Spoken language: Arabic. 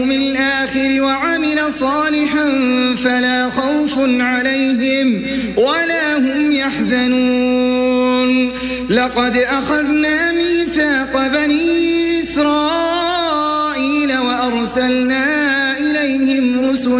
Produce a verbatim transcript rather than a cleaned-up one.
الآخر وعمل صالحا فلا خوف عليهم ولا هم يحزنون. لقد أخذنا ميثاق بني إسرائيل وأرسلنا إليهم رسلا